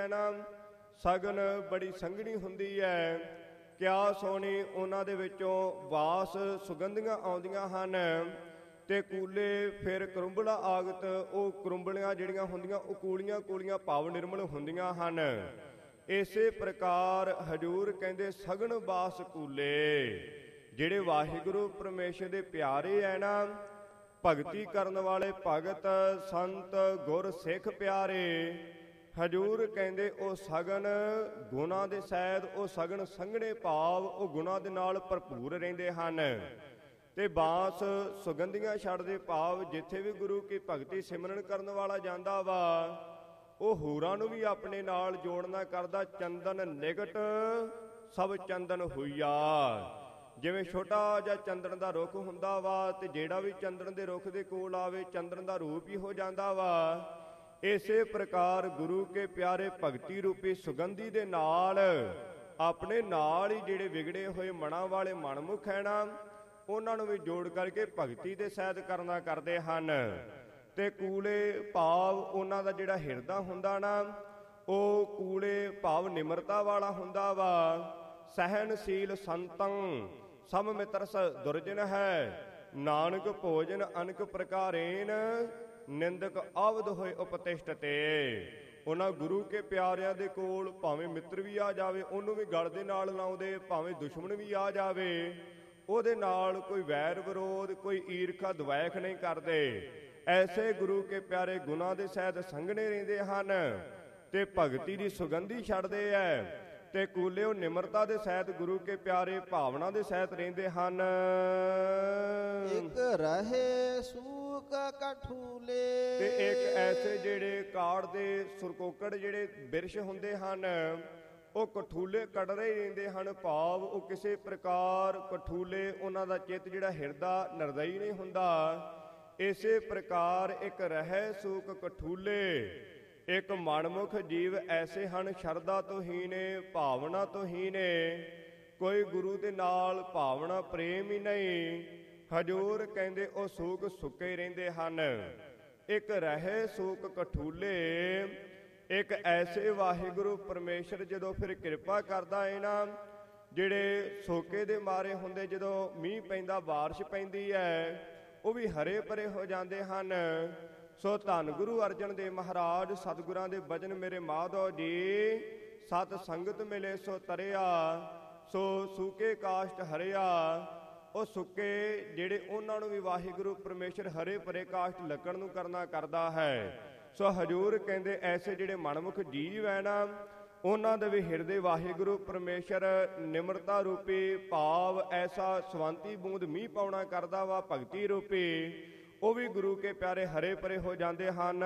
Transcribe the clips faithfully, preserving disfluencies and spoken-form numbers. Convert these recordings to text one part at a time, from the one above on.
ਨਾ ਸਗਨ ਬੜੀ ਸੰਘਣੀ ਹੁੰਦੀ ਹੈ। ਕਿਆ ਸੋਹਣੀ ਉਹਨਾਂ ਦੇ ਵਿੱਚੋਂ ਵਾਸ ਸੁਗੰਧੀਆਂ ਆਉਂਦੀਆਂ ਹਨ। ਤੇ ਕੂਲੇ ਫਿਰ ਕਰੁੰਬਲਾ ਆਗਤ, ਉਹ ਕਰੁੰਬਲੀਆਂ ਜਿਹੜੀਆਂ ਹੁੰਦੀਆਂ ਉਹ ਕੂਲੀਆਂ ਕੂਲੀਆਂ ਭਾਵ ਨਿਰਮਲ ਹੁੰਦੀਆਂ ਹਨ। ਇਸੇ ਪ੍ਰਕਾਰ ਹਜੂਰ ਕਹਿੰਦੇ ਸਗਨ ਬਾਸ ਕੂਲੇ, ਜਿਹੜੇ ਵਾਹਿਗੁਰੂ ਪਰਮੇਸ਼ਰ ਦੇ ਪਿਆਰੇ ਹੈ ਨਾ, ਭਗਤੀ ਕਰਨ ਵਾਲੇ ਭਗਤ ਸੰਤ ਗੁਰ ਸਿੱਖ ਪਿਆਰੇ, ਹਜੂਰ ਕਹਿੰਦੇ ਉਹ ਸਗਨ ਗੁਣਾਂ ਦੇ ਸਹਿਤ, ਉਹ ਸਗਨ ਸੰਘਣੇ ਭਾਵ ਉਹ ਗੁਣਾਂ ਦੇ ਨਾਲ ਭਰਪੂਰ ਰਹਿੰਦੇ ਹਨ। ਤੇ ਬਾਂਸ ਸੁਗੰਧੀਆਂ ਛੱਡਦੇ ਭਾਵ ਜਿੱਥੇ ਵੀ ਗੁਰੂ ਕੀ ਭਗਤੀ ਸਿਮਰਨ ਕਰਨ ਵਾਲਾ ਜਾਂਦਾ ਵਾ, ਉਹ ਹੋਰਾਂ ਨੂੰ ਵੀ ਆਪਣੇ ਨਾਲ ਜੋੜਨਾ ਕਰਦਾ। ਚੰਦਨ ਨਿਗਟ ਸਭ ਚੰਦਨ ਹੋਈਆ, ਜਿਵੇਂ ਛੋਟਾ ਜਿਹਾ ਚੰਦਨ ਦਾ ਰੁੱਖ ਹੁੰਦਾ ਵਾ ਤੇ ਜਿਹੜਾ ਵੀ ਚੰਦਨ ਦੇ ਰੁੱਖ ਦੇ ਕੋਲ ਆਵੇ ਚੰਦਨ ਦਾ ਰੂਪ ਹੀ ਹੋ ਜਾਂਦਾ ਵਾ। ਇਸੇ ਪ੍ਰਕਾਰ ਗੁਰੂ ਕੇ ਪਿਆਰੇ ਭਗਤੀ ਰੂਪੀ ਸੁਗੰਧੀ ਦੇ ਨਾਲ ਆਪਣੇ ਨਾਲ ਹੀ ਜਿਹੜੇ ਵਿਗੜੇ ਹੋਏ ਮਨਾਂ ਵਾਲੇ ਮਨਮੁਖ ਹੈ ਨਾ, ਉਹਨਾਂ ਨੂੰ ਵੀ ਜੋੜ ਕਰਕੇ ਭਗਤੀ ਦੇ ਸਹਿਤ ਕਰਨਾ ਕਰਦੇ ਹਨ। ਤੇ ਕੂਲੇ ਭਾਵ ਉਹਨਾਂ ਦਾ ਜਿਹੜਾ ਹਿਰਦਾ ਹੁੰਦਾ ਨਾ, ਉਹ ਕੂਲੇ ਭਾਵ ਨਿਮਰਤਾ ਵਾਲਾ ਹੁੰਦਾ ਵਾ। ਸਹਿਨਸ਼ੀਲ ਸੰਤੰ ਸਮ ਮਿਤਰਸ ਦੁਰਜਨ ਹੈ, ਨਾਨਕ ਭੋਜਨ ਅਨਕ ਪ੍ਰਕਾਰੇਨ ਨਿੰਦਕ ਅਵਧ ਹੋਏ ਉਪਤਿਸ਼ਟ ਤੇ। ਉਹਨਾਂ ਗੁਰੂ ਕੇ ਪਿਆਰਿਆਂ ਦੇ ਕੋਲ ਭਾਵੇਂ ਮਿੱਤਰ ਵੀ ਆ ਜਾਵੇ ਉਹਨੂੰ ਵੀ ਗਲ ਦੇ ਨਾਲ ਲਾਉਂਦੇ, ਭਾਵੇਂ ਦੁਸ਼ਮਣ ਵੀ ਆ ਜਾਵੇ ਉਹਦੇ ਨਾਲ ਕੋਈ ਵੈਰ ਵਿਰੋਧ ਕੋਈ ਈਰਖਾ ਦਵੈਖ ਨਹੀਂ ਕਰਦੇ। ਐਸੇ ਗੁਰੂ ਕੇ ਪਿਆਰੇ ਗੁਣਾਂ ਦੇ ਸਹਿਤ ਸੰਘਣੇ ਰਹਿੰਦੇ ਹਨ ਤੇ ਭਗਤੀ ਦੀ ਸੁਗੰਧੀ ਛੱਡਦੇ ਐ। ਤੇ ਕੂਲੇ ਉਹ ਨਿਮਰਤਾ ਦੇ ਸਹਿਤ ਗੁਰੂ ਕੇ ਪਿਆਰੇ ਭਾਵਨਾ ਦੇ ਸਹਿਤ ਰਹਿੰਦੇ ਹਨ। ਇੱਕ ਰਹੇ ਸੂਕ ਕਠੂਲੇ, ਤੇ ਇੱਕ ਐਸੇ ਜਿਹੜੇ ਕਾੜ ਦੇ ਸੁਰਕੋਕੜ ਜਿਹੜੇ ਬਿਰਸ਼ ਹੁੰਦੇ ਹਨ, ਉਹ ਕਠੂਲੇ ਕੱਢਦੇ ਰਹਿੰਦੇ ਹਨ। ਭਾਵ ਉਹ ਕਿਸੇ ਪ੍ਰਕਾਰ ਕਠੂਲੇ, ਉਹਨਾਂ ਦਾ ਚਿੱਤ ਜਿਹੜਾ ਹਿਰਦਾ ਨਿਰਦਈ ਨਹੀਂ ਹੁੰਦਾ। ਇਸੇ ਪ੍ਰਕਾਰ ਇੱਕ ਰਹਿ ਸੂਕ ਕਠੂਲੇ, ਇੱਕ ਮਨਮੁਖ ਜੀਵ ਐਸੇ ਹਨ ਸ਼ਰਧਾ ਤੋਂ ਹੀਨੇ, ਭਾਵਨਾ ਤੋਂ ਹੀਨੇ, ਕੋਈ ਗੁਰੂ ਦੇ ਨਾਲ ਭਾਵਨਾ ਪ੍ਰੇਮ ਹੀ ਨਹੀਂ। ਹਜੂਰ ਕਹਿੰਦੇ ਉਹ ਸੂਕ ਸੁੱਕੇ ਰਹਿੰਦੇ ਹਨ। ਇੱਕ ਰਹੇ ਸੂਕ ਕਠੂਲੇ, ਇੱਕ ਐਸੇ ਵਾਹਿਗੁਰੂ ਪਰਮੇਸ਼ਰ ਜਦੋਂ ਫਿਰ ਕਿਰਪਾ ਕਰਦਾ ਹੈ ਨਾ, ਜਿਹੜੇ ਸੋਕੇ ਦੇ ਮਾਰੇ ਹੁੰਦੇ, ਜਦੋਂ ਮੀਂਹ ਪੈਂਦਾ ਬਾਰਿਸ਼ ਪੈਂਦੀ ਹੈ, ਉਹ ਵੀ ਹਰੇ ਭਰੇ ਹੋ ਜਾਂਦੇ ਹਨ। ਸੋ ਧੰਨ ਗੁਰੂ ਅਰਜਨ ਦੇਵ ਮਹਾਰਾਜ ਸਤਿਗੁਰਾਂ ਦੇ ਬਚਨ ਮੇਰੇ ਮਾਧੋ ਜੀ, ਸਤ ਸੰਗਤ ਮਿਲੇ ਸੋ ਤਰਿਆ, ਸੋ ਸੂਕੇ ਕਾਸ਼ਟ ਹਰਿਆ। ਉਹ ਸੁੱਕੇ ਜਿਹੜੇ ਉਹਨਾਂ ਨੂੰ ਵੀ ਵਾਹਿਗੁਰੂ ਪਰਮੇਸ਼ਰ ਹਰੇ ਭਰੇ ਕਾਸ਼ਟ ਲੱਗਣ ਨੂੰ ਕਰਨਾ ਕਰਦਾ ਹੈ। ਸੋ ਹਜੂਰ ਕਹਿੰਦੇ ਐਸੇ ਜਿਹੜੇ ਮਨਮੁਖ ਜੀਵ ਹੈ ਨਾ, ਉਹਨਾਂ ਦੇ ਵੀ ਹਿਰਦੇ ਵਾਹਿਗੁਰੂ ਪਰਮੇਸ਼ਰ ਨਿਮਰਤਾ ਰੂਪੀ ਭਾਵ ਐਸਾ ਸਵੰਤੀ ਬੂੰਦ ਮੀਂਹ ਪਾਉਣਾ ਕਰਦਾ ਵਾ ਭਗਤੀ ਰੂਪੀ, ਉਹ ਵੀ ਗੁਰੂ ਕੇ ਪਿਆਰੇ ਹਰੇ ਭਰੇ ਹੋ ਜਾਂਦੇ ਹਨ।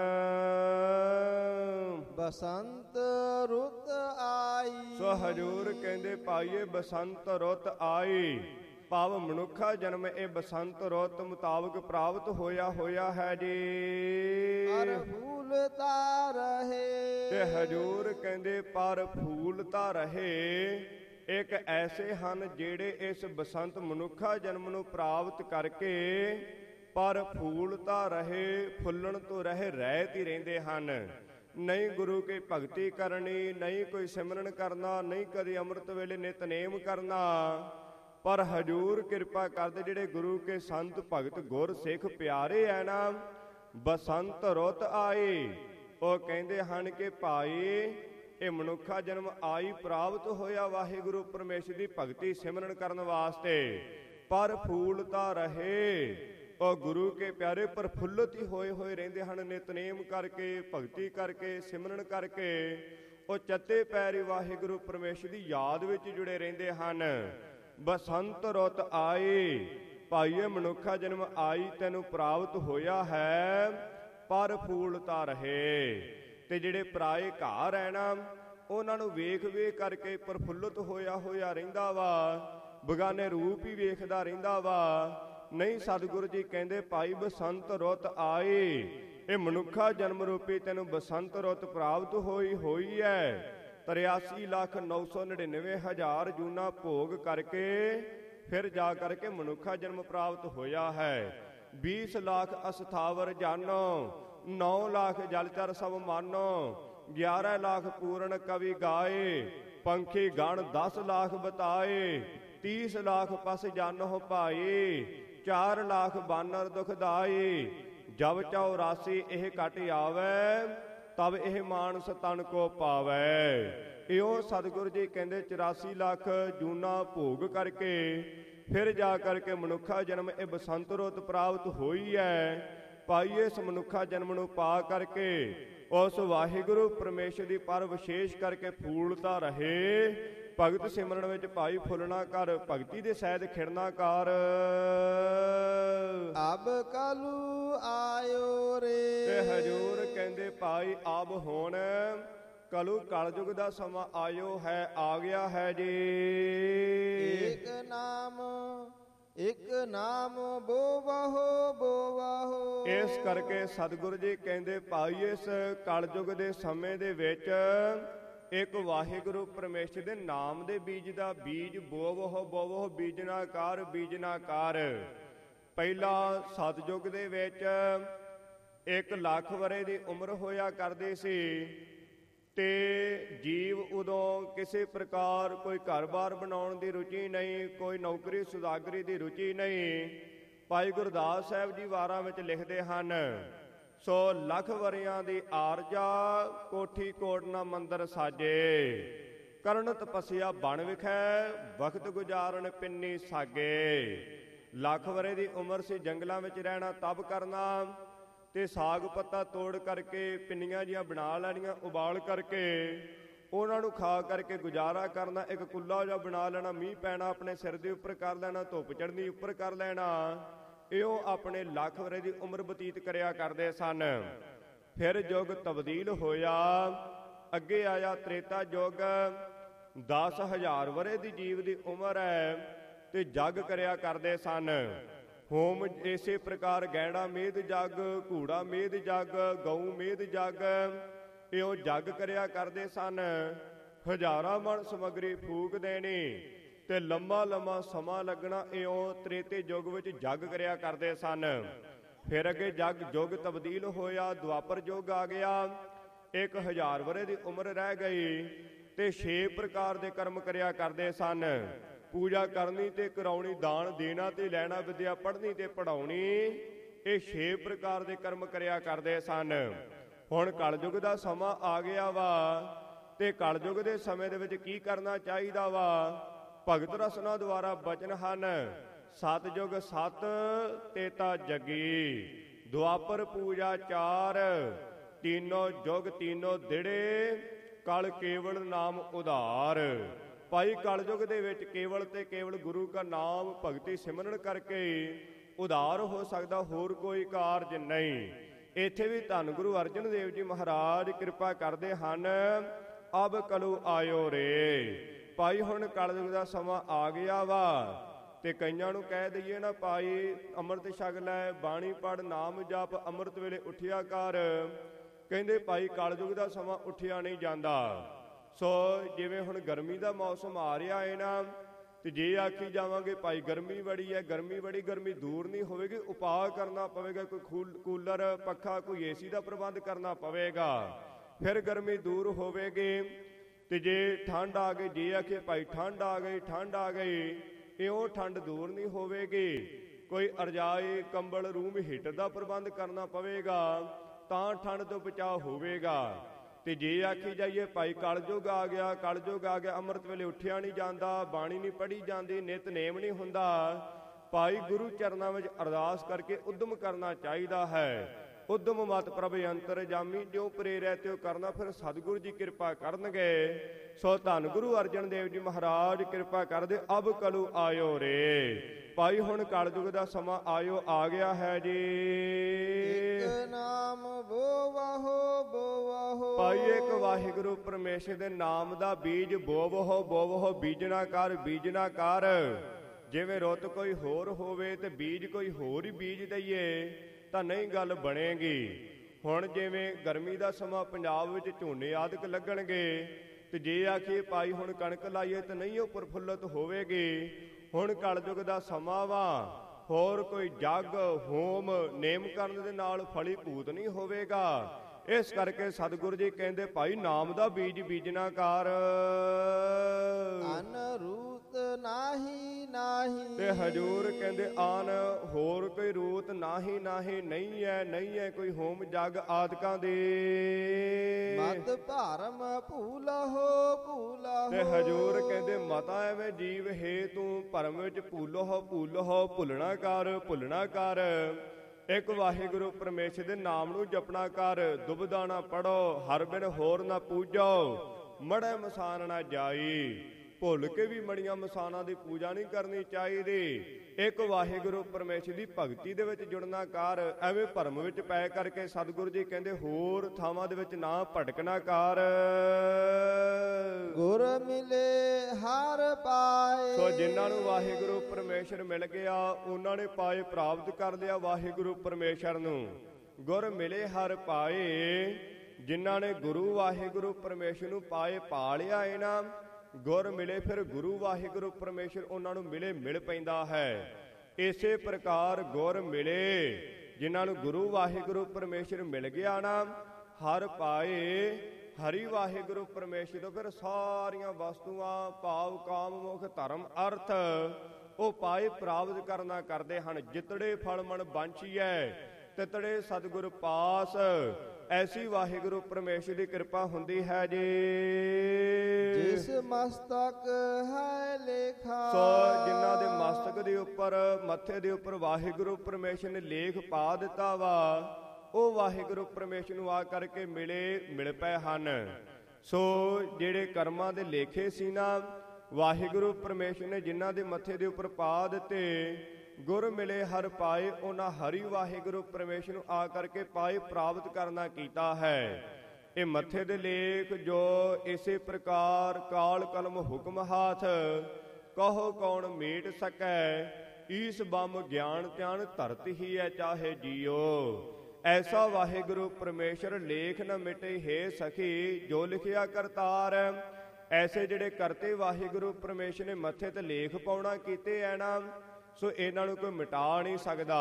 ਬਸੰਤ ਰੁੱਤ ਆਈ, ਸੋ ਹਜੂਰ ਕਹਿੰਦੇ ਪਾਈਏ ਬਸੰਤ ਰੁੱਤ ਆਈ, ਭਾਵ ਮਨੁੱਖਾ ਜਨਮ ਇਹ ਬਸੰਤ ਰੁੱਤ ਮੁਤਾਬਕ ਪ੍ਰਾਪਤ ਹੋਇਆ ਹੋਇਆ ਹੈ ਜੀ। ਪਰ ਫੂਲਤਾ ਰਹੇ, ਤੇ ਹਜੂਰ ਕਹਿੰਦੇ ਪਰ ਫੂਲਤਾ ਰਹੇ। ਇੱਕ ਐਸੇ ਹਨ ਜਿਹੜੇ ਇਸ ਬਸੰਤ ਮਨੁੱਖਾ ਜਨਮ ਨੂੰ ਪ੍ਰਾਪਤ ਕਰਕੇ ਪਰ ਫੂਲਤਾ ਰਹੇ, ਫੁੱਲਣ ਤੋਂ ਰਹੇ ਰਹਿਤ ਹੀ ਰਹਿੰਦੇ ਹਨ। ਨਹੀਂ ਗੁਰੂ ਕੀ ਭਗਤੀ ਕਰਨੀ, ਨਹੀਂ ਕੋਈ ਸਿਮਰਨ ਕਰਨਾ, ਨਹੀਂ ਕਦੇ ਅੰਮ੍ਰਿਤ ਵੇਲੇ ਨਿਤਨੇਮ ਕਰਨਾ, ਪਰ ਹਜੂਰ ਕਿਰਪਾ ਕਰਦੇ ਜਿਹੜੇ ਗੁਰੂ ਕੇ ਸੰਤ ਭਗਤ ਗੁਰ ਸਿੱਖ ਪਿਆਰੇ ਹੈ ਨਾ, ਬਸੰਤ ਰੁੱਤ ਆਏ, ਉਹ ਕਹਿੰਦੇ ਹਨ ਕਿ ਭਾਈ ਇਹ ਮਨੁੱਖਾ ਜਨਮ ਆਈ ਪ੍ਰਾਪਤ ਹੋਇਆ ਵਾਹਿਗੁਰੂ ਪਰਮੇਸ਼ਰ ਦੀ ਭਗਤੀ ਸਿਮਰਨ ਕਰਨ ਵਾਸਤੇ, ਪਰ ਫੂਲਤਾ ਰਹੇ। ਉਹ ਗੁਰੂ ਕੇ ਪਿਆਰੇ ਪ੍ਰਫੁੱਲਤ ਹੀ ਹੋਏ ਹੋਏ ਰਹਿੰਦੇ ਹਨ, ਨਿਤਨੇਮ ਕਰਕੇ ਭਗਤੀ ਕਰਕੇ ਸਿਮਰਨ ਕਰਕੇ ਉਹ ਚੱਤੇ ਪੈਰੀ ਵਾਹਿਗੁਰੂ ਪਰਮੇਸ਼ਰ ਦੀ ਯਾਦ ਵਿੱਚ ਜੁੜੇ ਰਹਿੰਦੇ ਹਨ। ਬਸੰਤ ਰੁੱਤ ਆਈ, ਭਾਈਏ ਮਨੁੱਖਾ ਜਨਮ ਆਈ ਤੈਨੂੰ ਪ੍ਰਾਪਤ ਹੋਇਆ ਹੈ, ਪਰ ਫੂਲਤਾ ਰਹੇ। ਤੇ ਜਿਹੜੇ ਪਰਾਏ ਘਰ ਹੈ ਨਾ, ਉਹਨਾਂ ਨੂੰ ਵੇਖ ਵੇਖ ਕਰਕੇ ਪ੍ਰਫੁੱਲਤ ਹੋਇਆ ਹੋਇਆ ਰਹਿੰਦਾ ਵਾ, ਬਗਾਨੇ ਰੂਪ ਹੀ ਵੇਖਦਾ ਰਹਿੰਦਾ ਵਾ। ਨਹੀਂ ਸਤਿਗੁਰੂ ਜੀ ਕਹਿੰਦੇ ਭਾਈ ਬਸੰਤ ਰੁੱਤ ਆਏ, ਇਹ ਮਨੁੱਖਾ ਜਨਮ ਰੂਪੀ ਤੈਨੂੰ ਬਸੰਤ ਰੁੱਤ ਪ੍ਰਾਪਤ ਹੋਈ ਹੋਈ ਹੈ। ਤਰਿਆਸੀ ਲੱਖ ਨੌ ਸੌ ਨੜਿਨਵੇਂ ਹਜ਼ਾਰ ਜੂਨਾ ਭੋਗ ਕਰਕੇ ਫਿਰ ਜਾ ਕਰਕੇ ਮਨੁੱਖਾ ਜਨਮ ਪ੍ਰਾਪਤ ਹੋਇਆ ਹੈ। बीस लाख अस्थावर जानो, नौ लाख जलचर सब मानो, ਗਿਆਰਾਂ ਲੱਖ ਪੂਰਨ ਕਵੀ ਗਾਏ, ਪੰਖੀ ਗਣ ਦਸ ਲੱਖ ਬਤਾਏ, ਤੀਸ ਲੱਖ ਪਸ ਜਾਨੋ ਭਾਈ, ਚਾਰ ਲੱਖ ਬਾਨਰ ਦੁਖਦਾਈ, ਜਬ ਚੌਰਾਸੀ ਇਹ ਘਟ ਆਵੈ, ਤਬ ਇਹ ਮਾਨਸ ਤਨ ਕੋ ਪਾਵੈ। ਇਉਂ ਸਤਿਗੁਰੂ ਜੀ ਕਹਿੰਦੇ ਚੁਰਾਸੀ ਲੱਖ ਜੂਨਾ ਭੋਗ ਕਰਕੇ ਫਿਰ ਜਾ ਕਰਕੇ ਮਨੁੱਖਾ ਜਨਮ ਇਹ ਬਸੰਤ ਰੁੱਤ ਪ੍ਰਾਪਤ ਹੋਈ ਹੈ। ਭਾਈ ਇਸ ਮਨੁੱਖਾ ਜਨਮ ਨੂੰ ਪਾ ਕਰਕੇ ਉਸ ਵਾਹਿਗੁਰੂ ਪਰਮੇਸ਼ਰ ਦੀ ਪਰ ਵਿਸ਼ੇਸ਼ ਕਰਕੇ ਫੂਲਤਾ ਰਹੇ। ਭਗਤ ਸਿਮਰਨ ਵਿੱਚ ਭਾਈ ਫੁੱਲਣਾ ਕਰ, ਭਗਤੀ ਦੇ ਸਹਿਜ ਖਿੜਨਾ ਕਰ। ਅਬ ਕਲੂ ਆਇਓ ਰੇ, ਤੇ ਹਜੂਰ ਕਹਿੰਦੇ ਭਾਈ ਆਬ ਹੁਣ ਕਲੂ ਕਲਯੁਗ ਦਾ ਸਮਾਂ ਆਇਓ ਹੈ, ਆ ਗਿਆ ਹੈ ਜੀ। ਇੱਕ ਨਾਮ ਇੱਕ ਨਾਮ ਬੋਵਹੁ ਬੋਵਹੁ। ਇਸ ਕਰਕੇ ਸਤਿਗੁਰੂ ਜੀ ਕਹਿੰਦੇ ਭਾਈ ਇਸ ਕਲਯੁਗ ਦੇ ਸਮੇਂ ਦੇ ਵਿੱਚ ਇੱਕ ਵਾਹਿਗੁਰੂ ਪਰਮੇਸ਼ਰ ਦੇ ਨਾਮ ਦੇ ਬੀਜ ਦਾ ਬੀਜ ਬੋਵਹੁ ਬੋਵਹੁ ਬੀਜਣਾ ਕਰ ਬੀਜਣਾ ਕਰ। ਪਹਿਲਾ ਸਤਿਯੁਗ ਦੇ ਵਿੱਚ ਇੱਕ ਲੱਖ ਵਰੇ ਦੀ ਉਮਰ ਹੋਇਆ ਕਰਦੀ ਸੀ ਤੇ ਜੀਵ ਉਦੋਂ ਕਿਸੇ ਪ੍ਰਕਾਰ ਕੋਈ ਘਰ-ਬਾਰ ਬਣਾਉਣ ਦੀ ਰੁਚੀ ਨਹੀਂ, ਕੋਈ ਨੌਕਰੀ ਸੁਦਾਗਰੀ ਦੀ ਰੁਚੀ ਨਹੀਂ। ਭਾਈ ਗੁਰਦਾਸ ਸਾਹਿਬ ਜੀ ਵਾਰਾਂ ਵਿੱਚ ਲਿਖਦੇ ਹਨ, ਸੋ ਲੱਖ ਵਰਿਆਂ ਦੀ ਆਰਜਾ, ਕੋਠੀ ਕੋਟ ਨਾ ਮੰਦਰ ਸਾਜੇ, ਕਰਨ ਤਪੱਸਿਆ ਬਣ ਵਿਖੈ, ਵਕਤ ਗੁਜ਼ਾਰਨ ਪਿੰਨੀ ਸਾਗੇ। ਲੱਖ ਵਰੇ ਦੀ ਉਮਰ ਸੀ, ਜੰਗਲਾਂ ਵਿੱਚ ਰਹਿਣਾ, ਤਪ ਕਰਨਾ ਤੇ ਸਾਗ ਪੱਤਾ ਤੋੜ ਕਰਕੇ ਪਿੰਨੀਆਂ ਜੀਆਂ ਬਣਾ ਲੈਣੀਆਂ, ਉਬਾਲ ਕਰਕੇ ਉਹਨਾਂ ਨੂੰ ਖਾ ਕਰਕੇ ਗੁਜ਼ਾਰਾ ਕਰਨਾ। ਇੱਕ ਕੁੱਲਾ ਜਿਹਾ ਬਣਾ ਲੈਣਾ, ਮੀਂਹ ਪੈਣਾ ਆਪਣੇ ਸਿਰ ਦੇ ਉੱਪਰ ਕਰ ਲੈਣਾ, ਧੁੱਪ ਚੜ੍ਹਨੀ ਉੱਪਰ ਕਰ ਲੈਣਾ। ਇਹੋ ਆਪਣੇ ਲੱਖ ਵਰੇ ਦੀ ਉਮਰ ਬਤੀਤ ਕਰਿਆ ਕਰਦੇ ਸਨ। ਫਿਰ ਯੁੱਗ ਤਬਦੀਲ ਹੋਇਆ, ਅੱਗੇ ਆਇਆ ਤ੍ਰੇਤਾ ਯੁੱਗ। ਦਸ ਹਜ਼ਾਰ ਵਰੇ ਦੀ ਜੀਵ ਦੀ ਉਮਰ ਹੈ ਤੇ ਜੱਗ ਕਰਿਆ ਕਰਦੇ ਸਨ। ਹੋਮ ਇਸੇ ਪ੍ਰਕਾਰ ਗੈੜਾ ਮੇਧ ਜੱਗ, ਘੂੜਾ ਮੇਧ ਜੱਗ, ਗਊ ਮੇਧ ਜੱਗ, ਇਉਂ ਜੱਗ ਕਰਿਆ ਕਰਦੇ ਸਨ। ਹਜ਼ਾਰਾਂ ਮਣ ਸਮੱਗਰੀ ਫੂਕ ਦੇਣੀ ਤੇ ਲੰਮਾ ਲੰਮਾ ਸਮਾਂ ਲੱਗਣਾ, ਇਉਂ ਤ੍ਰੇਤੇ ਯੁੱਗ ਵਿੱਚ ਜੱਗ ਕਰਿਆ ਕਰਦੇ ਸਨ। ਫਿਰ ਅੱਗੇ ਜੱਗ ਯੁੱਗ ਤਬਦੀਲ ਹੋਇਆ, ਦੁਆਪਰ ਯੁੱਗ ਆ ਗਿਆ। ਇੱਕ ਹਜ਼ਾਰ ਵਰੇ ਦੀ ਉਮਰ ਰਹਿ ਗਈ ਤੇ ਛੇ ਪ੍ਰਕਾਰ ਦੇ ਕਰਮ ਕਰਿਆ ਕਰਦੇ ਸਨ। ਪੂਜਾ ਕਰਨੀ ਤੇ ਕਰਾਉਣੀ, ਦਾਨ ਦੇਣਾ ਤੇ ਲੈਣਾ, ਵਿਦਿਆ ਪੜ੍ਹਨੀ ਤੇ ਪੜ੍ਹਾਉਣੀ, ਇਹ ਛੇ ਪ੍ਰਕਾਰ ਦੇ ਕਰਮ ਕਰਿਆ ਕਰਦੇ ਸਨ। ਹੁਣ ਕਲਯੁਗ ਦਾ ਸਮਾਂ ਆ ਗਿਆ ਵਾ ਤੇ ਕਲਯੁਗ ਦੇ ਸਮੇਂ ਦੇ ਵਿੱਚ ਕੀ ਕਰਨਾ ਚਾਹੀਦਾ ਵਾ? ਭਗਤ ਰਸਨਾ ਦੁਆਰਾ ਬਚਨ ਹਨ, ਸਤਿਯੁਗ ਸਤ ਤੇਤਾ ਜਗੀ, ਦੁਆਪਰ ਪੂਜਾ ਚਾਰ, ਤੀਨੋ ਯੁਗ ਤੀਨੋ ਦਿੜੇ, ਕਲ ਕੇਵਲ ਨਾਮ ਉਧਾਰ। ਭਾਈ ਕਲਯੁਗ ਦੇ ਵਿੱਚ ਕੇਵਲ ਤੇ ਕੇਵਲ ਗੁਰੂ ਕਾ ਨਾਮ ਭਗਤੀ ਸਿਮਰਨ ਕਰਕੇ ਉਧਾਰ ਹੋ ਸਕਦਾ, ਹੋਰ ਕੋਈ ਕਾਰਜ ਨਹੀਂ। ਇੱਥੇ ਵੀ ਧੰਨ ਗੁਰੂ ਅਰਜਨ ਦੇਵ ਜੀ ਮਹਾਰਾਜ ਕਿਰਪਾ ਕਰਦੇ ਹਨ, ਅਬ ਕਲੂ ਆਇਓ ਰੇ। ਭਾਈ ਹੁਣ ਕਲਯੁਗ ਦਾ ਸਮਾਂ ਆ ਗਿਆ ਵਾ ਤੇ ਕਈਆਂ ਨੂੰ ਕਹਿ ਦਈਏ ਨਾ, ਭਾਈ ਅੰਮ੍ਰਿਤ ਛਕ ਲੈ, ਬਾਣੀ ਪੜ੍ਹ, ਨਾਮ ਜਪ, ਅੰਮ੍ਰਿਤ ਵੇਲੇ ਉੱਠਿਆ ਕਰ। ਕਹਿੰਦੇ ਭਾਈ ਕਲਯੁਗ ਦਾ ਸਮਾਂ ਉੱਠਿਆ ਨਹੀਂ ਜਾਂਦਾ। ਸੋ ਜਿਵੇਂ ਹੁਣ ਗਰਮੀ ਦਾ ਮੌਸਮ ਆ ਰਿਹਾ ਹੈ ਨਾ, ਤੇ ਜੇ ਆਖੀ ਜਾਵਾਂਗੇ ਭਾਈ ਗਰਮੀ ਬੜੀ ਹੈ, ਗਰਮੀ ਬੜੀ, ਗਰਮੀ ਦੂਰ ਨਹੀਂ ਹੋਵੇਗੀ, ਉਪਾਅ ਕਰਨਾ ਪਵੇਗਾ, ਕੋਈ ਕੂਲਰ ਪੱਖਾ ਕੋਈ ਏਸੀ ਦਾ ਪ੍ਰਬੰਧ ਕਰਨਾ ਪਵੇਗਾ, ਫਿਰ ਗਰਮੀ ਦੂਰ ਹੋਵੇਗੀ। ਤੇ ਜੇ ਠੰਡ ਆ ਗਈ, ਜੇ ਆਖੇ ਭਾਈ ਠੰਡ ਆ ਗਈ, ਠੰਡ ਆ ਗਈ, ਇਉਂ ਠੰਡ ਦੂਰ ਨਹੀਂ ਹੋਵੇਗੀ। ਕੋਈ ਰਜਾਈ, ਕੰਬਲ, ਰੂਮ ਹੀਟਰ ਦਾ ਪ੍ਰਬੰਧ ਕਰਨਾ ਪਵੇਗਾ, ਤਾਂ ਠੰਡ ਤੋਂ ਬਚਾਅ ਹੋਵੇਗਾ। ਤੇ ਜੇ ਆਖੀ ਜਾਈਏ ਭਾਈ ਕਲਯੁਗ ਆ ਗਿਆ, ਕਲਯੁਗ ਆ ਗਿਆ, ਅੰਮ੍ਰਿਤ ਵੇਲੇ ਉੱਠਿਆ ਨਹੀਂ ਜਾਂਦਾ, ਬਾਣੀ ਨਹੀਂ ਪੜ੍ਹੀ ਜਾਂਦੀ, ਨਿਤਨੇਮ ਨਹੀਂ ਹੁੰਦਾ, ਭਾਈ ਗੁਰੂ ਚਰਨਾਂ ਵਿੱਚ ਅਰਦਾਸ ਕਰਕੇ ਉਦਮ ਕਰਨਾ ਚਾਹੀਦਾ ਹੈ। ਉਦਮ ਮਤ ਪ੍ਰਭ ਅੰਤਰ ਜਾਮੀ, ਜਿਉ ਪ੍ਰੇਰਿਆ ਤਿਉ ਕਰਨਾ, ਫਿਰ ਸਤਿਗੁਰੂ ਜੀ ਕਿਰਪਾ ਕਰਨਗੇ। ਸੋ ਧੰਨ ਗੁਰੂ ਅਰਜਨ ਦੇਵ ਜੀ ਮਹਾਰਾਜ ਕਿਰਪਾ ਕਰਦੇ, ਅਬ ਕਲੂ ਆਇਓ ਰੇ। ਭਾਈ ਹੁਣ ਕਲਯੁਗ ਦਾ ਸਮਾਂ ਆਇਓ ਆ ਗਿਆ ਹੈ ਜੀ। ਇੱਕ ਨਾਮ ਬੋਵਹੁ ਬੋਵਹੁ। ਭਾਈ ਇੱਕ ਵਾਹਿਗੁਰੂ ਪਰਮੇਸ਼ਰ ਦੇ ਨਾਮ ਦਾ ਬੀਜ ਬੋਵਹੁ ਬੋਵਹੁ ਬੀਜਣਾ ਕਰ ਬੀਜਣਾ ਕਰ। ਜਿਵੇਂ ਰੁੱਤ ਕੋਈ ਹੋਰ ਹੋਵੇ ਤੇ ਬੀਜ ਕੋਈ ਹੋਰ ਹੀ ਬੀਜ ਦਈਏ ਤਾਂ ਨਹੀਂ ਗੱਲ ਬਣੇਗੀ। ਹੁਣ ਜਿਵੇਂ ਗਰਮੀ ਦਾ ਸਮਾਂ ਪੰਜਾਬ ਵਿੱਚ ਝੋਨੇ ਆਦਿਕ ਲੱਗਣਗੇ, ਤੇ ਜੇ ਆਖੀਏ ਭਾਈ ਹੁਣ ਕਣਕ ਲਾਈਏ ਤਾਂ ਨਹੀਂ ਉਹ ਪ੍ਰਫੁੱਲਤ ਹੋਵੇਗੀ। ਹੁਣ ਕਲਯੁਗ ਦਾ ਸਮਾਂ ਵਾ, ਹੋਰ ਕੋਈ ਜਗ ਹੋਮ ਨੇਮ ਕਰਨ ਦੇ ਨਾਲ ਫਲੀ ਭੂਤ ਨਹੀਂ ਹੋਵੇਗਾ। ਇਸ ਕਰਕੇ ਸਤਿਗੁਰੂ ਜੀ ਕਹਿੰਦੇ ਭਾਈ ਨਾਮ ਦਾ ਬੀਜ ਬੀਜਣਾ ਕਰ, ਅਨ ਰੂਤ ਨਾਹੀ ਨਾਹੀ। ਤੇ ਹਜੂਰ ਕਹਿੰਦੇ ਆਨ ਹੋਰ ਕੋਈ ਰੂਤ ਨਾਹੀ ਨਾਹੀ, ਨਹੀਂ ਹੈ ਨਹੀਂ ਹੈ ਕੋਈ ਹੋਮ ਜਗ ਆਦਿਕਾਂ ਦੇ। ਮਤ ਭਰਮ ਭੂਲਹੁ ਭੂਲਹੁ। ਤੇ ਹਜੂਰ ਕਹਿੰਦੇ ਮਤਾ ਐਵੇਂ ਜੀਵ ਹੈ ਤੂੰ ਭਰਮ ਵਿੱਚ ਭੂਲਹੁ ਭੂਲਹੁ, ਭੁੱਲਣਾ ਕਰ ਭੁੱਲਣਾ ਕਰ। ਇੱਕ ਵਾਹਿਗੁਰੂ ਪਰਮੇਸ਼ਰ ਦੇ ਨਾਮ ਨੂੰ ਜਪਣਾ ਕਰ, ਦੁਬਦਾ ਨਾ ਪੜੋ, ਹਰ ਬਿਨ ਹੋਰ ਨਾ ਪੂਜੋ, ਮੜੈ ਮਸਾਨ ਨਾ ਜਾਈ। ਭੁੱਲ ਕੇ ਵੀ ਮੜੀਆਂ ਮਸਾਨਾਂ ਦੀ ਪੂਜਾ ਨਹੀਂ ਕਰਨੀ ਚਾਹੀਦੀ। ਇੱਕ ਵਾਹਿਗੁਰੂ ਪਰਮੇਸ਼ਰ ਦੀ ਭਗਤੀ ਦੇ ਵਿੱਚ ਜੁੜਨਾ ਕਰ। ਐਵੇਂ ਭਰਮ ਵਿੱਚ ਪੈ ਕਰਕੇ ਸਤਿਗੁਰੂ ਜੀ ਕਹਿੰਦੇ ਹੋਰ ਥਾਵਾਂ ਦੇ ਵਿੱਚ ਨਾ ਭਟਕਣਾ ਕਰ। ਗੁਰ ਮਿਲੇ ਹਰ ਪਾਏ। ਸੋ ਜਿਨ੍ਹਾਂ ਨੂੰ ਵਾਹਿਗੁਰੂ ਪਰਮੇਸ਼ਰ ਮਿਲ ਗਿਆ ਉਹਨਾਂ ਨੇ ਪਾਏ ਪ੍ਰਾਪਤ ਕਰ ਲਿਆ ਵਾਹਿਗੁਰੂ ਪਰਮੇਸ਼ਰ ਨੂੰ। ਗੁਰ ਮਿਲੇ ਹਰ ਪਾਏ, ਜਿਨ੍ਹਾਂ ਨੇ ਗੁਰੂ ਵਾਹਿਗੁਰੂ ਪਰਮੇਸ਼ਰ ਨੂੰ ਪਾਏ ਪਾ ਲਿਆ ਹੈ ਨਾ। ਗੁਰ ਮਿਲੇ ਫਿਰ ਗੁਰੂ ਵਾਹਿਗੁਰੂ ਪਰਮੇਸ਼ਰ ਉਹਨਾਂ ਨੂੰ ਮਿਲੇ ਮਿਲ ਪੈਂਦਾ ਹੈ। ਇਸੇ ਪ੍ਰਕਾਰ ਗੁਰ ਮਿਲੇ, ਜਿਨ੍ਹਾਂ ਨੂੰ ਗੁਰੂ ਵਾਹਿਗੁਰੂ ਪਰਮੇਸ਼ਰ ਮਿਲ ਗਿਆ ਨਾ, ਹਰ ਪਾਏ ਹਰੀ ਵਾਹਿਗੁਰੂ ਪਰਮੇਸ਼ਰ ਤੋਂ ਫਿਰ ਸਾਰੀਆਂ ਵਸਤੂਆਂ ਭਾਵ ਕਾਮ ਮੁਖ ਧਰਮ ਅਰਥ ਉਹ ਪਾਏ ਪ੍ਰਾਪਤ ਕਰਨਾ ਕਰਦੇ ਹਨ। ਜਿਤੜੇ ਫਲ ਮਨ ਬਾਂਛੀਐ ਤਿਤੜੇ ਸਤਿਗੁਰ ਪਾਸ, ਐਸੀ ਵਾਹਿਗੁਰੂ ਪਰਮੇਸ਼ਰ ਦੀ ਕਿਰਪਾ ਹੁੰਦੀ ਹੈ ਜੀ। ਜਿਸ ਮਸਤਕ ਹੈ ਲੇਖਾ। ਸੋ ਜਿਨ੍ਹਾਂ ਦੇ ਮਸਤਕ ਦੇ ਉੱਪਰ ਮੱਥੇ ਦੇ ਉੱਪਰ ਵਾਹਿਗੁਰੂ ਪਰਮੇਸ਼ਰ ਨੇ ਲੇਖ ਪਾ ਦਿੱਤਾ ਵਾ, ਉਹ ਵਾਹਿਗੁਰੂ ਪਰਮੇਸ਼ਰ ਨੂੰ ਆ ਕਰਕੇ ਮਿਲੇ ਮਿਲ ਪਏ ਹਨ। ਸੋ ਜਿਹੜੇ ਕਰਮਾਂ ਦੇ ਲੇਖੇ ਸੀ ਨਾ, ਵਾਹਿਗੁਰੂ ਪਰਮੇਸ਼ਰ ਨੇ ਜਿਨ੍ਹਾਂ ਦੇ ਮੱਥੇ ਦੇ ਉੱਪਰ ਪਾ ਦਿੱਤੇ, ਗੁਰ ਮਿਲੇ ਹਰ ਪਾਏ, ਉਹਨਾਂ ਹਰੀ ਵਾਹਿਗੁਰੂ ਪਰਮੇਸ਼ਰ ਨੂੰ ਆ ਕਰਕੇ ਪਾਏ ਪ੍ਰਾਪਤ ਕਰਨਾ ਕੀਤਾ ਹੈ। ਇਹ ਮੱਥੇ ਦੇ ਲੇਖ ਜੋ ਇਸੇ ਪ੍ਰਕਾਰ ਕਾਲ ਕਲਮ ਹੁਕਮ ਹਾਥ, ਕਹੋ ਕੌਣ ਮੇਟ ਸਕੈ, ਈਸ ਬੰਮ ਗਿਆਨ ਧਿਆਨ ਧਰਤ ਹੀ ਹੈ ਚਾਹੇ ਜੀਓ। ਐਸਾ ਵਾਹਿਗੁਰੂ ਪਰਮੇਸ਼ਰ ਲੇਖ ਨ ਮਿਟੇ ਹੈ ਸਖੀ, ਜੋ ਲਿਖਿਆ ਕਰਤਾਰ। ਐਸੇ ਜਿਹੜੇ ਕਰਤੇ ਵਾਹਿਗੁਰੂ ਪਰਮੇਸ਼ਰ ਨੇ ਮੱਥੇ ਤੇ ਲੇਖ ਪਾਉਣਾ ਕੀਤੇ ਐ ਨਾ, ਸੋ ਇਹਨਾਂ ਨੂੰ ਕੋਈ ਮਿਟਾ ਨਹੀਂ ਸਕਦਾ।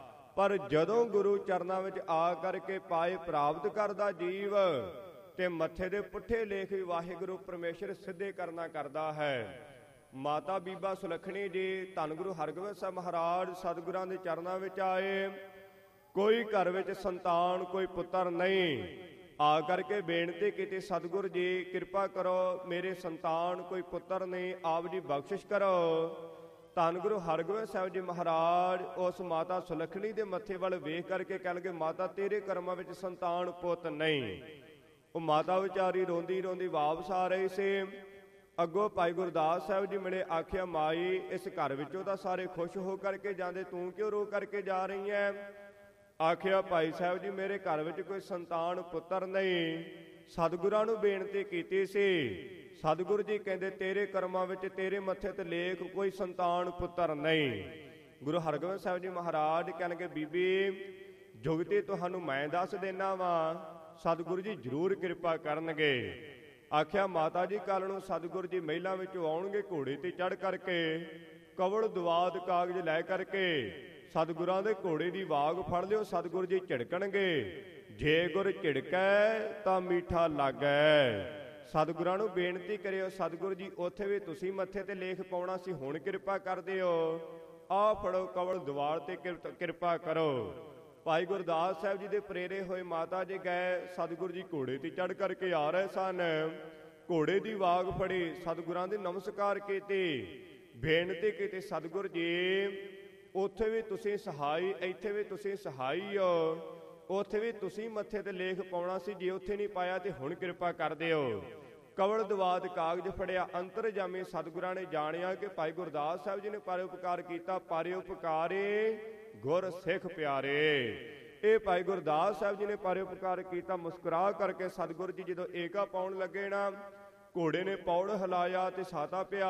ਪਰ ਜਦੋਂ ਗੁਰੂ ਚਰਨਾਂ ਵਿੱਚ ਆ ਕਰਕੇ ਪਾਏ ਪ੍ਰਾਪਤ ਕਰਦਾ ਜੀਵ, ਤੇ ਮੱਥੇ ਦੇ ਪੁੱਠੇ ਲੇਖ ਵੀ ਵਾਹਿਗੁਰੂ ਪਰਮੇਸ਼ਰ ਸਿੱਧੇ ਕਰਨਾ ਕਰਦਾ ਹੈ। ਮਾਤਾ ਬੀਬਾ ਸੁਲੱਖਣੀ ਜੀ ਧੰਨ ਗੁਰੂ ਹਰਗੋਬਿੰਦ ਸਾਹਿਬ ਮਹਾਰਾਜ ਸਤਿਗੁਰਾਂ ਦੇ ਚਰਨਾਂ ਵਿੱਚ ਆਏ। ਕੋਈ ਘਰ ਵਿੱਚ ਸੰਤਾਨ ਕੋਈ ਪੁੱਤਰ ਨਹੀਂ, ਆ ਕਰਕੇ ਬੇਨਤੀ ਕੀਤੀ ਸਤਿਗੁਰ ਜੀ ਕਿਰਪਾ ਕਰੋ, ਮੇਰੇ ਸੰਤਾਨ ਕੋਈ ਪੁੱਤਰ ਨਹੀਂ, ਆਪ ਜੀ ਬਖਸ਼ਿਸ਼ ਕਰੋ। ਧੰਨ ਗੁਰੂ ਹਰਗੋਬਿੰਦ ਸਾਹਿਬ ਜੀ ਮਹਾਰਾਜ ਉਸ ਮਾਤਾ ਸੁਲੱਖਣੀ ਦੇ ਮੱਥੇ ਵੱਲ ਵੇਖ ਕਰਕੇ ਕਹਿ ਲਗੇ, ਮਾਤਾ ਤੇਰੇ ਕਰਮਾਂ ਵਿੱਚ ਸੰਤਾਨ ਪੁੱਤ ਨਹੀਂ। ਉਹ ਮਾਤਾ ਵਿਚਾਰੀ ਰੋਂਦੀ ਰੋਂਦੀ ਵਾਪਸ ਆ ਰਹੀ ਸੀ। ਅੱਗੋਂ ਭਾਈ ਗੁਰਦਾਸ ਸਾਹਿਬ ਜੀ ਮਿਲੇ, ਆਖਿਆ ਮਾਈ ਇਸ ਘਰ ਵਿੱਚੋਂ ਤਾਂ ਸਾਰੇ ਖੁਸ਼ ਹੋ ਕਰਕੇ ਜਾਂਦੇ, ਤੂੰ ਕਿਉਂ ਰੋ ਕਰਕੇ ਜਾ ਰਹੀ ਹੈ? ਆਖਿਆ ਭਾਈ ਸਾਹਿਬ ਜੀ ਮੇਰੇ ਘਰ ਵਿੱਚ ਕੋਈ ਸੰਤਾਨ ਪੁੱਤਰ ਨਹੀਂ, ਸਤਿਗੁਰਾਂ ਨੂੰ ਬੇਨਤੀ ਕੀਤੀ ਸੀ। ਸਤਿਗੁਰੂ ਜੀ ਕਹਿੰਦੇ ਤੇਰੇ ਕਰਮਾਂ ਵਿੱਚ ਤੇਰੇ ਮੱਥੇ ਤੇ ਲੇਖ ਕੋਈ ਸੰਤਾਨ ਪੁੱਤਰ ਨਹੀਂ। ਗੁਰੂ ਹਰਗੋਬਿੰਦ ਸਾਹਿਬ ਜੀ ਮਹਾਰਾਜ ਕਹਿਣਗੇ ਬੀਬੀ ਜੁਗਤੀ ਤੁਹਾਨੂੰ ਮੈਂ ਦੱਸ ਦੇਣਾ ਵਾਂ, ਸਤਿਗੁਰੂ ਜੀ ਜ਼ਰੂਰ ਕਿਰਪਾ ਕਰਨਗੇ। ਆਖਿਆ ਮਾਤਾ ਜੀ ਕੱਲ ਨੂੰ ਸਤਿਗੁਰੂ ਜੀ ਮਹਿਲਾਂ ਵਿੱਚੋਂ ਆਉਣਗੇ ਘੋੜੇ ਤੇ ਚੜ੍ਹ ਕਰਕੇ, ਕਵਲ ਦਵਾਦ ਕਾਗਜ਼ ਲੈ ਕਰਕੇ ਸਤਿਗੁਰਾਂ ਦੇ ਘੋੜੇ ਦੀ ਵਾਗ ਫੜ ਲਿਓ, ਸਤਿਗੁਰੂ ਜੀ ਝਿੜਕਣਗੇ। ਜੇ ਗੁਰ ਝਿੜਕੈ ਤਾਂ ਮੀਠਾ ਲੱਗੈ। ਸਤਿਗੁਰਾਂ ਨੂੰ ਬੇਨਤੀ ਕਰਿਓ, ਸਤਿਗੁਰੂ ਜੀ ਉੱਥੇ ਵੀ ਤੁਸੀਂ ਮੱਥੇ ਤੇ ਲੇਖ ਪਾਉਣਾ ਸੀ, ਹੁਣ ਕਿਰਪਾ ਕਰ ਦਿਓ, ਆਹ ਫੜੋ ਕਵਲ ਦਵਾਰ ਤੇ ਕਿਰਪਾ ਕਰੋ। ਭਾਈ ਗੁਰਦਾਸ ਸਾਹਿਬ ਜੀ ਦੇ ਪ੍ਰੇਰੇ ਹੋਏ ਮਾਤਾ ਜੀ ਗਏ, ਸਤਿਗੁਰੂ ਜੀ ਘੋੜੇ ਤੇ ਚੜ੍ਹ ਕਰਕੇ ਆ ਰਹੇ ਸਨ। ਘੋੜੇ ਦੀ ਵਾਗ ਫੜੀ, ਸਤਿਗੁਰਾਂ ਦੇ ਨਮਸਕਾਰ ਕੀਤੇ, ਬੇਨਤੀ ਕੀਤੀ ਸਤਿਗੁਰੂ ਜੀ ਉੱਥੇ ਵੀ ਤੁਸੀਂ ਸਹਾਈ, ਇੱਥੇ ਵੀ ਤੁਸੀਂ ਸਹਾਈ ਹੋ, ਉੱਥੇ ਵੀ ਤੁਸੀਂ ਮੱਥੇ ਤੇ ਲੇਖ ਪਾਉਣਾ ਸੀ, ਜੇ ਉੱਥੇ ਨਹੀਂ ਪਾਇਆ ਤੇ ਹੁਣ ਕਿਰਪਾ ਕਰ ਦਿਓ। ਕਵਲ ਦਵਾਦ ਕਾਗਜ਼ ਫੜਿਆ, ਅੰਤਰਜਾਮੀ ਸਤਿਗੁਰਾਂ ਨੇ ਜਾਣਿਆ ਕਿ ਭਾਈ ਗੁਰਦਾਸ ਸਾਹਿਬ ਜੀ ਨੇ ਪਰਉਪਕਾਰ ਕੀਤਾ, ਪਰਉਪਕਾਰੇ ਗੁਰ ਸਿੱਖ ਪਿਆਰੇ। ਇਹ ਭਾਈ ਗੁਰਦਾਸ ਸਾਹਿਬ ਜੀ ਨੇ ਪਰਉਪਕਾਰ ਕੀਤਾ। ਮੁਸਕਰਾ ਕਰਕੇ ਸਤਿਗੁਰੂ ਜੀ ਜਦੋਂ ਏਕਾ ਪਾਉਣ ਲੱਗੇ ਨਾ, ਘੋੜੇ ਨੇ ਪੌੜ ਹਿਲਾਇਆ ਤੇ ਸਾਤਾ ਪਿਆ।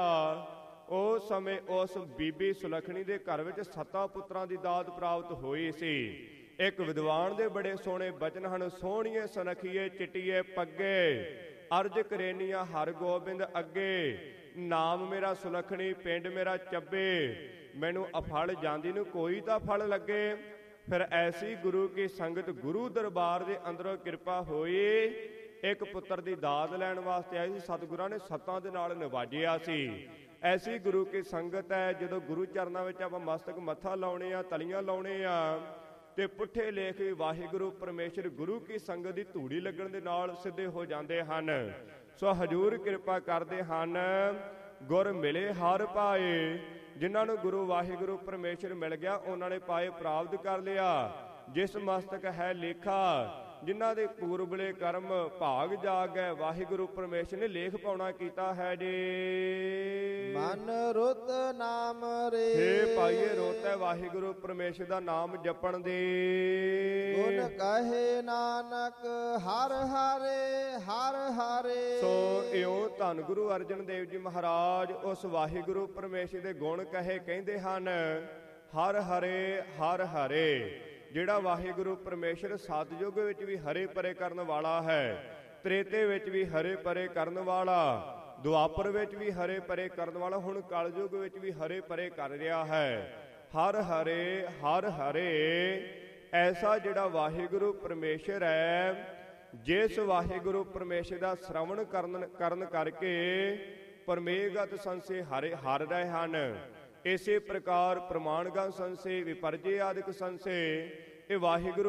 ਉਸ ਸਮੇਂ ਉਸ ਬੀਬੀ ਸੁਲੱਖਣੀ ਦੇ ਘਰ ਵਿੱਚ ਸੱਤਾਂ ਪੁੱਤਰਾਂ ਦੀ ਦਾਤ ਪ੍ਰਾਪਤ ਹੋਈ ਸੀ। ਇੱਕ ਵਿਦਵਾਨ ਦੇ ਬੜੇ ਸੋਹਣੇ ਬਚਨ ਹਨ, ਸੋਹਣੀਏ ਸੁਨੱਖੀਏ ਚਿੱਟੀਏ ਪੱਗੇ, ਅਰਜ ਕਰੇਨੀਆਂ ਹਰ ਗੋਬਿੰਦ ਅੱਗੇ, ਨਾਮ ਮੇਰਾ ਸੁਲੱਖਣੀ ਪਿੰਡ ਮੇਰਾ ਚੱਬੇ, ਮੈਨੂੰ ਅਫਲ ਜਾਂਦੀ ਨੂੰ ਕੋਈ ਤਾਂ ਫਲ ਲੱਗੇ। ਫਿਰ ਐਸੀ ਗੁਰੂ ਕੀ ਸੰਗਤ, ਗੁਰੂ ਦਰਬਾਰ ਦੇ ਅੰਦਰੋਂ ਕਿਰਪਾ ਹੋਈ। ਇੱਕ ਪੁੱਤਰ ਦੀ ਦਾਤ ਲੈਣ ਵਾਸਤੇ ਆਈ ਸੀ, ਸਤਿਗੁਰਾਂ ਨੇ ਸੱਤਾਂ ਦੇ ਨਾਲ ਨਿਵਾਜਿਆ ਸੀ। ਐਸੀ ਗੁਰੂ ਕੀ ਸੰਗਤ ਹੈ, ਜਦੋਂ ਗੁਰੂ ਚਰਨਾਂ ਵਿੱਚ ਆਪਾਂ ਮਸਤਕ ਮੱਥਾ ਲਾਉਣੇ ਆ, ਤਲੀਆਂ ਲਾਉਣੇ ਆ, ਤੇ ਪੁੱਠੇ ਲੇਖ ਵੀ ਵਾਹਿਗੁਰੂ ਪਰਮੇਸ਼ਰ ਗੁਰੂ ਕੀ ਸੰਗਤ ਦੀ ਧੂੜੀ ਲੱਗਣ ਦੇ ਨਾਲ ਸਿੱਧੇ ਹੋ ਜਾਂਦੇ ਹਨ। ਸੋ ਹਜੂਰ ਕਿਰਪਾ ਕਰਦੇ ਹਨ, ਗੁਰ ਮਿਲੇ ਹਰ ਪਾਏ। ਜਿਨ੍ਹਾਂ ਨੂੰ ਗੁਰੂ ਵਾਹਿਗੁਰੂ ਪਰਮੇਸ਼ਰ ਮਿਲ ਗਿਆ, ਉਹਨਾਂ ਨੇ ਪਾਏ ਪ੍ਰਾਪਤ ਕਰ ਲਿਆ। ਜਿਸ ਮਸਤਕ ਹੈ ਲੇਖਾ, ਜਿਨ੍ਹਾਂ ਦੇ ਪੂਰਬਲੇ ਕਰਮ ਭਾਗ ਜਾਗ ਹੈ, ਵਾਹਿਗੁਰੂ ਪਰਮੇਸ਼ਰ ਨੇ ਲੇਖ ਪਾਉਣਾ ਕੀਤਾ ਹੈ ਜੀ। ਮਨ ਰੁਤ ਨਾਮ ਰੇ, ਹੇ ਪਾਈਏ ਰੁਤ ਹੈ ਵਾਹਿਗੁਰੂ ਪਰਮੇਸ਼ਰ ਦਾ ਨਾਮ ਜਪਣ ਦੀ। ਗੁਣ ਕਹੇ ਨਾਨਕ ਹਰ ਹਾਰੇ ਹਰ ਹਾਰੇ। ਸੋ ਇਉਂ ਧੰਨ ਗੁਰੂ ਅਰਜਨ ਦੇਵ ਜੀ ਮਹਾਰਾਜ ਉਸ ਵਾਹਿਗੁਰੂ ਪਰਮੇਸ਼ਰ ਦੇ ਗੁਣ ਕਹੇ ਕਹਿੰਦੇ ਹਨ, ਹਰ ਹਰੇ ਹਰ ਹਰੇ। ਜਿਹੜਾ ਵਾਹਿਗੁਰੂ ਪਰਮੇਸ਼ਰ ਸਤਿਯੁਗ ਵਿੱਚ ਵੀ ਹਰੇ ਪਰੇ ਕਰਨ ਵਾਲਾ ਹੈ, ਤ੍ਰੇਤੇ ਵਿੱਚ ਵੀ ਹਰੇ ਪਰੇ ਕਰਨ ਵਾਲਾ, ਦੁਆਪਰ ਵਿੱਚ ਵੀ ਹਰੇ ਪਰੇ ਕਰਨ ਵਾਲਾ, ਹੁਣ ਕਲਯੁਗ ਵਿੱਚ ਵੀ ਹਰੇ ਪਰੇ ਕਰ ਰਿਹਾ ਹੈ। ਹਰ ਹਰੇ ਹਰ ਹਰੇ। ਐਸਾ ਜਿਹੜਾ ਵਾਹਿਗੁਰੂ ਪਰਮੇਸ਼ਰ ਹੈ, ਜਿਸ ਵਾਹਿਗੁਰੂ ਪਰਮੇਸ਼ਰ ਦਾ ਸ਼ਰਵਣ ਕਰਨ ਕਰਨ ਕਰਕੇ ਪਰਮੇਗਤ ਸੰਸੇ ਹਰੇ ਹਰ ਰਹੇ ਹਨ। ਇਸੇ ਪ੍ਰਕਾਰ ਪ੍ਰਮਾਣਗਤ ਸੰਸੇ, ਵਿਪਰਜੇ ਆਦਿਕ ਸੰਸੇ, ਇਹ ਵਾਹਿਗੁਰੂ